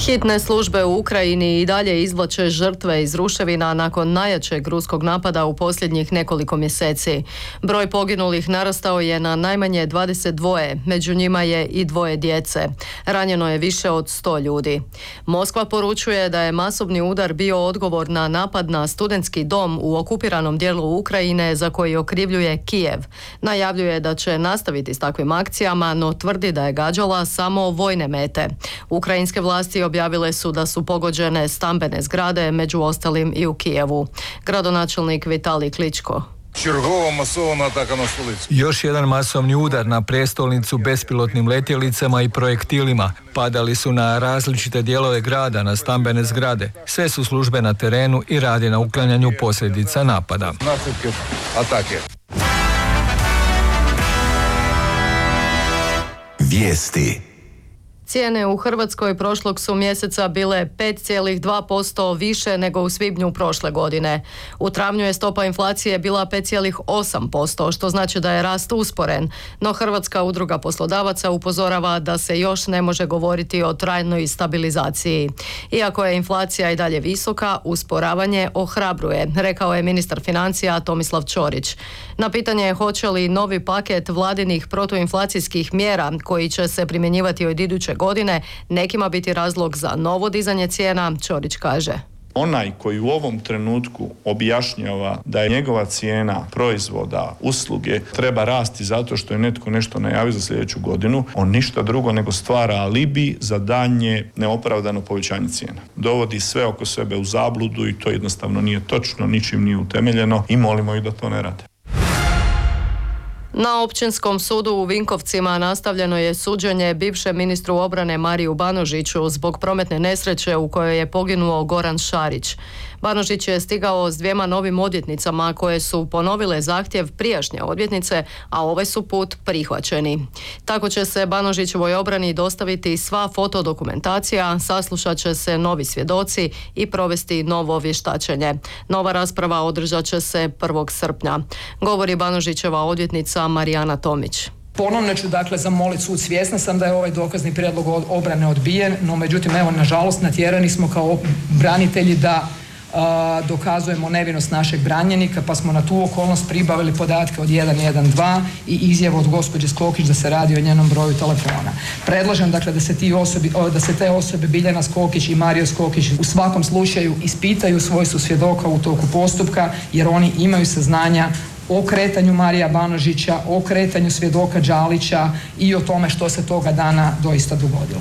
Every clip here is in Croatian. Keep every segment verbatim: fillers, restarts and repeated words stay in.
Hitne službe u Ukrajini i dalje izvlače žrtve iz ruševina nakon najjačeg ruskog napada u posljednjih nekoliko mjeseci. Broj poginulih narastao je na najmanje dvadeset dva, među njima je i dvoje djece. Ranjeno je više od sto ljudi. Moskva poručuje da je masovni udar bio odgovor na napad na studentski dom u okupiranom dijelu Ukrajine za koji okrivljuje Kijev. Najavljuje da će nastaviti s takvim akcijama, no tvrdi da je gađala samo vojne mete. Ukrajinske vlasti objavile su da su pogođene stambene zgrade, među ostalim i u Kijevu. Gradonačelnik Vitalij Kličko. Još jedan masovni udar na prijestolnicu bespilotnim letjelicama i projektilima. Padali su na različite dijelove grada, na stambene zgrade. Sve su službe na terenu i radi na uklanjanju posljedica napada. Vijesti. Cijene u Hrvatskoj prošlog su mjeseca bile pet zarez dva posto više nego u svibnju prošle godine. U travnju je stopa inflacije bila pet zarez osam posto, što znači da je rast usporen, no Hrvatska udruga poslodavaca upozorava da se još ne može govoriti o trajnoj stabilizaciji. Iako je inflacija i dalje visoka, usporavanje ohrabruje, rekao je ministar financija Tomislav Ćorić. Na pitanje hoće li novi paket vladinih protuinflacijskih mjera koji će se primjenjivati od iduće godine nekima biti razlog za novo dizanje cijena, Ćorić kaže. Onaj koji u ovom trenutku objašnjava da je njegova cijena proizvoda, usluge treba rasti zato što je netko nešto najavio za sljedeću godinu, on ništa drugo nego stvara alibi za daljnje neopravdano povećanje cijena. Dovodi sve oko sebe u zabludu i to jednostavno nije točno, ničim nije utemeljeno i molimo ih da to ne rade. Na Općinskom sudu u Vinkovcima nastavljeno je suđenje bivšem ministru obrane Mariju Banožiću zbog prometne nesreće u kojoj je poginuo Goran Šarić. Banožić je stigao s dvijema novim odvjetnicama koje su ponovile zahtjev prijašnje odvjetnice, a ovaj su put prihvaćeni. Tako će se Banožićevoj obrani dostaviti sva fotodokumentacija, saslušat će se novi svjedoci i provesti novo vještačenje. Nova rasprava održat će se prvog srpnja. Govori Banožićeva odvjetnica Marijana Tomić. Ponovno ću dakle zamoliti sud, svjesna sam da je ovaj dokazni prijedlog od obrane odbijen, no međutim evo nažalost natjerani smo kao branitelji da a, dokazujemo nevinost našeg branjenika, pa smo na tu okolnost pribavili podatke od jedan jedan dva i izjavu od gospođe Skokić da se radi o njenom broju telefona. Predlažem dakle da se, ti osobi, da se te osobe Biljana Skokić i Mario Skokić u svakom slučaju ispitaju svojstvo svjedoka u toku postupka, jer oni imaju saznanja o kretanju Marija Banožića, o kretanju svjedoka Đalića i o tome što se toga dana doista dogodilo.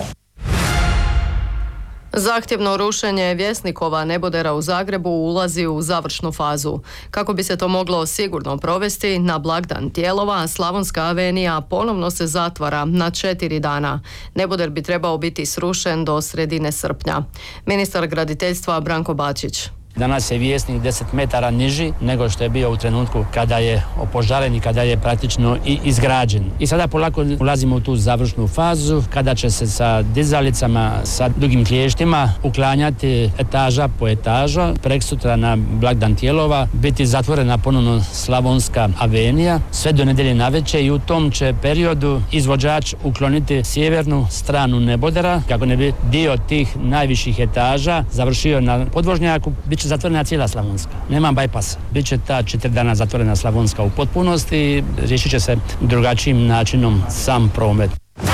Zahtjevno rušenje Vjesnikova nebodera u Zagrebu ulazi u završnu fazu. Kako bi se to moglo sigurno provesti, na blagdan Tijelova Slavonska avenija ponovno se zatvara na četiri dana. Neboder bi trebao biti srušen do sredine srpnja. Ministar graditeljstva Branko Bačić. Danas je Vjesnik deset metara niži nego što je bio u trenutku kada je opožaren i kada je praktično i izgrađen. I sada polako ulazimo u tu završnu fazu kada će se sa dizalicama, sa dugim klještima uklanjati etaža po etaža. Preksutra na blagdan Tijelova biti zatvorena ponovno Slavonska avenija sve do nedjelje navečer i u tom će periodu izvođač ukloniti sjevernu stranu nebodera kako ne bi dio tih najviših etaža završio na podvožnjaku. Biće zatvorena cijela Slavonska. Nema bajpasa. Biće ta četiri dana zatvorena Slavonska u potpunosti i riješit će se drugačijim načinom sam promet.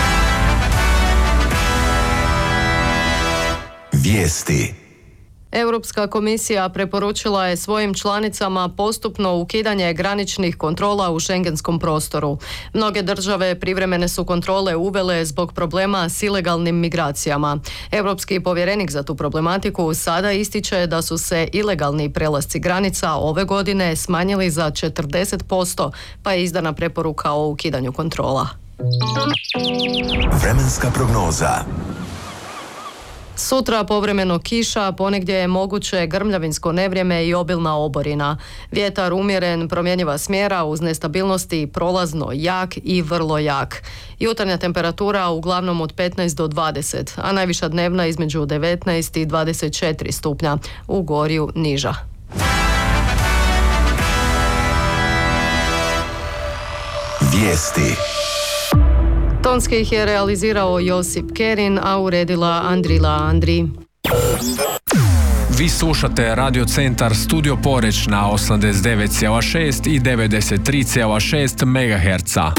Vijesti. Europska komisija preporučila je svojim članicama postupno ukidanje graničnih kontrola u šengenskom prostoru. Mnoge države privremene su kontrole uvele zbog problema s ilegalnim migracijama. Europski povjerenik za tu problematiku sada ističe da su se ilegalni prelasci granica ove godine smanjili za četrdeset posto, pa je izdana preporuka o ukidanju kontrola. Vremenska prognoza. Sutra povremeno kiša, ponegdje je moguće grmljavinsko nevrijeme i obilna oborina. Vjetar umjeren, promjenjiva smjera uz nestabilnosti prolazno jak i vrlo jak. Jutarnja temperatura uglavnom od petnaest do dvadeset, a najviša dnevna između devetnaest i dvadeset četiri stupnja, u Gorju niža. Vijesti. Tonski ih je realizirao Josip Kerin, a uredila Andrila Andri. Vi slušate Radio Centar Studio Poreć na osamdeset devet zarez šest i devedeset tri zarez šest megaherca.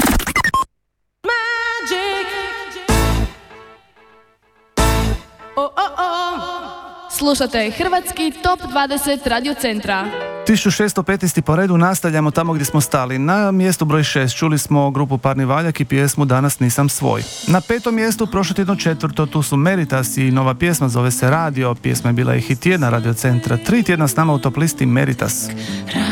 Slušate Hrvatski top dvadeset Radio Centra. tisuću šesto petnaesti po redu, nastavljamo tamo gdje smo stali. Na mjestu broj šest čuli smo grupu Parni Valjak i pjesmu Danas nisam svoj. Na petom mjestu prošlo tjedno četvrto, tu su Meritas i nova pjesma, zove se Radio. Pjesma je bila i hit tjedna Radio Centra. Tri tjedna s nama u top listi Meritas.